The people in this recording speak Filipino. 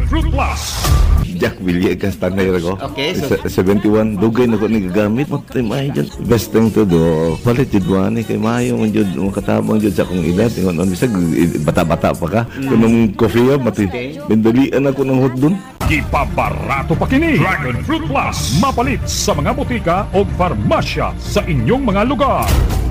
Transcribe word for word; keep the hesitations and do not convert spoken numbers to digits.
Fruit Plus. Jack Villegas tanay ra ko. Okay, so- Sa- seventy-one dugay na ko ni gagamit mo tay may jud. Best thing to do. Palit jud wani kay maayo man jud mo katabang jud sa akong edad ingon on bisag bata-bata pa ka. Kunong coffee mati. Bindalian ako ng hotdon. Ipabarato pa kini Dragon Fruit Plus. Mapalit sa mga botika o farmasya sa inyong mga lugar.